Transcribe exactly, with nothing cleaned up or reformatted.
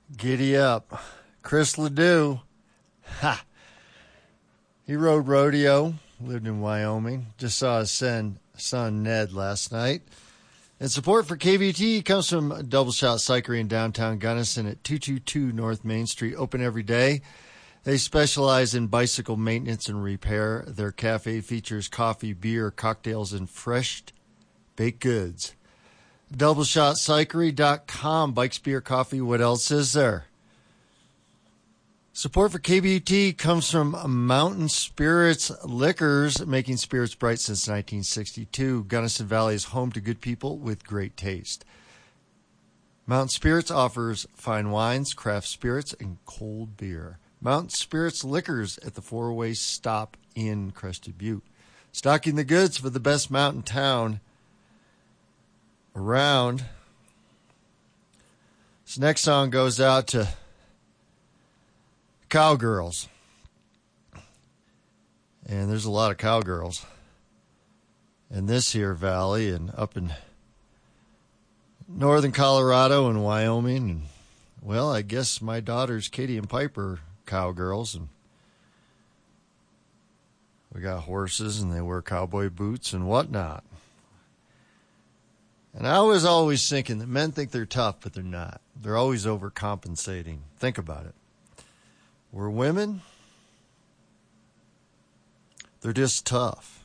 Giddy up. Chris Ledoux. Ha! He rode rodeo, lived in Wyoming. Just saw his son, son Ned last night. And support for K V T comes from Double Shot Cyclery in downtown Gunnison at two two two North Main Street, open every day. They specialize in bicycle maintenance and repair. Their cafe features coffee, beer, cocktails, and fresh baked goods. double shot cyclery dot com. Bikes, beer, coffee. What else is there? Support for K B T comes from Mountain Spirits Liquors, making spirits bright since nineteen sixty-two. Gunnison Valley is home to good people with great taste. Mountain Spirits offers fine wines, craft spirits, and cold beer. Mountain Spirits Liquors at the four-way stop in Crested Butte. Stocking the goods for the best mountain town around. This next song goes out to cowgirls. And there's a lot of cowgirls in this here valley and up in northern Colorado and Wyoming. And, well, I guess my daughters, Katie and Piper, are cowgirls. And we got horses and they wear cowboy boots and whatnot. And I was always thinking that men think they're tough, but they're not. They're always overcompensating. Think about it. We're women, they're just tough.